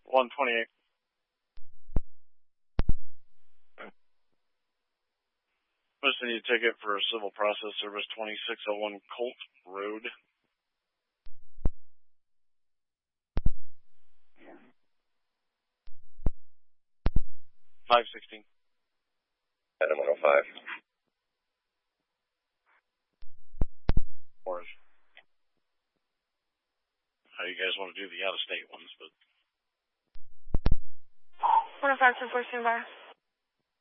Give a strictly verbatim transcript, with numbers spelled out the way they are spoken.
one twenty-eight. Must need a ticket for a civil process service, twenty-six oh one Colt Road. five sixteen. Item one oh five. Or how you guys want to do the out-of-state ones, but... one oh five, ten four, stand by.